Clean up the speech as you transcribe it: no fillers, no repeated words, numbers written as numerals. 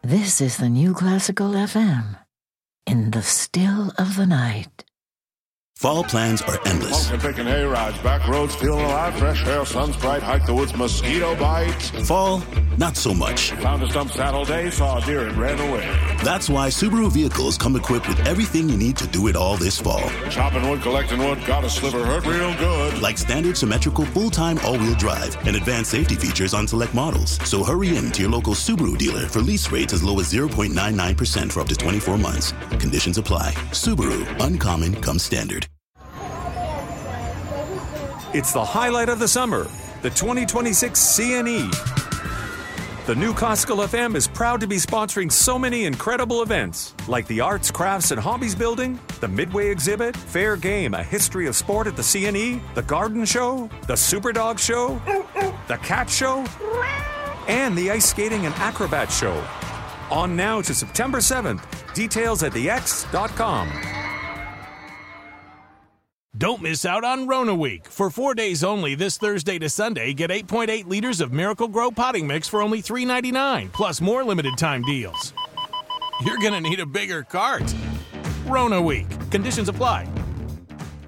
This is the New Classical FM. In the still of the night. Fall plans are endless. Pumpkin picking hay rides, back roads feeling alive, fresh air, sun's bright, hike the woods, mosquito bites. Fall, not so much. Found a stump saddle day, saw a deer and ran away. That's why Subaru vehicles come equipped with everything you need to do it all this fall. Chopping wood, collecting wood, got a sliver, hurt real good. Like standard symmetrical full-time all-wheel drive and advanced safety features on select models. So hurry in to your local Subaru dealer for lease rates as low as 0.99% for up to 24 months. Conditions apply. Subaru, uncommon comes standard. It's the highlight of the summer, the 2026 CNE. The New Classical FM is proud to be sponsoring so many incredible events, like the Arts, Crafts, and Hobbies Building, the Midway Exhibit, Fair Game, a history of sport at the CNE, the Garden Show, the Superdog Show, the Cat Show, and the Ice Skating and Acrobat Show. On now to September 7th. Details at thex.com. Don't miss out on Rona Week. For 4 days only this Thursday to Sunday, get 8.8 liters of Miracle-Gro potting mix for only $3.99, plus more limited time deals. You're going to need a bigger cart. Rona Week. Conditions apply.